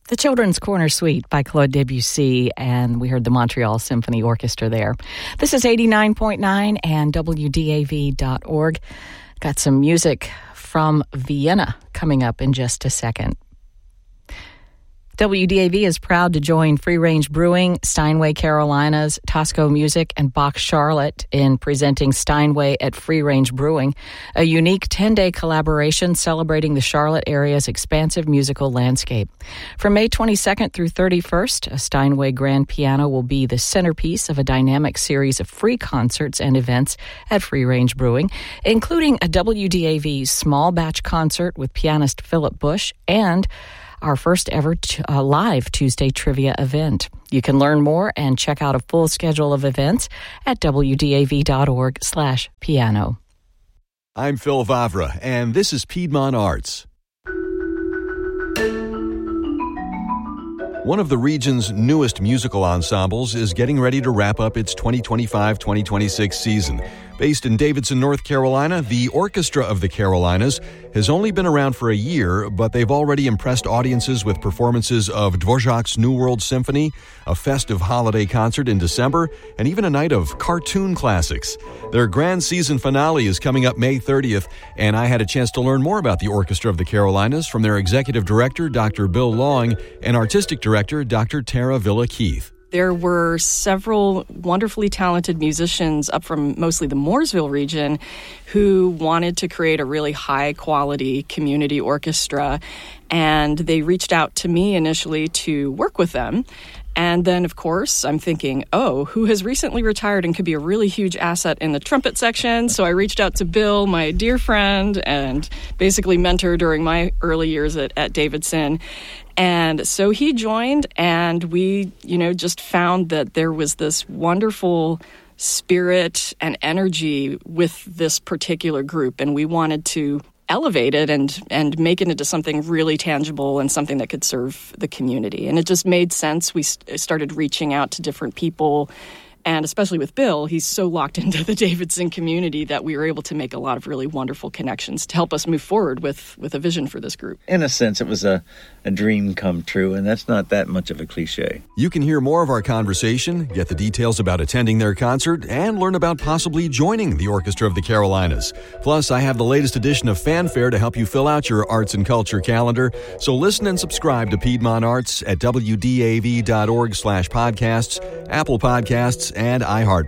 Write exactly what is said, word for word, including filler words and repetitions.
The Children's Corner Suite by Claude Debussy, and we heard the Montreal Symphony Orchestra there. This is eighty-nine point nine and W D A V dot org. Got some music from Vienna coming up in just a second. W D A V is proud to join Free Range Brewing, Steinway Carolinas, Tosco Music, and Bach Charlotte in presenting Steinway at Free Range Brewing, a unique ten-day collaboration celebrating the Charlotte area's expansive musical landscape. From May twenty-second through thirty-first, a Steinway grand piano will be the centerpiece of a dynamic series of free concerts and events at Free Range Brewing, including a W D A V small batch concert with pianist Philip Bush and our first ever t- uh, live Tuesday trivia event. You can learn more and check out a full schedule of events at W D A V dot org slash piano. I'm Phil Vavra, and this is Piedmont Arts. One of the region's newest musical ensembles is getting ready to wrap up its twenty twenty-five twenty twenty-six season. Based in Davidson, North Carolina, the Orchestra of the Carolinas has only been around for a year, but they've already impressed audiences with performances of Dvorak's New World Symphony, a festive holiday concert in December, and even a night of cartoon classics. Their grand season finale is coming up May thirtieth, and I had a chance to learn more about the Orchestra of the Carolinas from their executive director, Doctor Bill Long, and artistic director, Doctor Tara Villa-Keith. There were several wonderfully talented musicians up from mostly the Mooresville region who wanted to create a really high-quality community orchestra, and they reached out to me initially to work with them. And then, of course, I'm thinking, oh, who has recently retired and could be a really huge asset in the trumpet section? So I reached out to Bill, my dear friend, and basically mentor during my early years at, at Davidson. And so he joined, and we, you know, just found that there was this wonderful spirit and energy with this particular group, and we wanted to elevate it and and make it into something really tangible and something that could serve the community. And it just made sense. We st- started reaching out to different people, and especially with Bill, he's so locked into the Davidson community that we were able to make a lot of really wonderful connections to help us move forward with, with a vision for this group. In a sense, it was a, a dream come true, and that's not that much of a cliche. You can hear more of our conversation, get the details about attending their concert, and learn about possibly joining the Orchestra of the Carolinas. Plus, I have the latest edition of Fanfare to help you fill out your arts and culture calendar. So listen and subscribe to Piedmont Arts at W D A V dot org slash podcasts, Apple Podcasts, and iHeart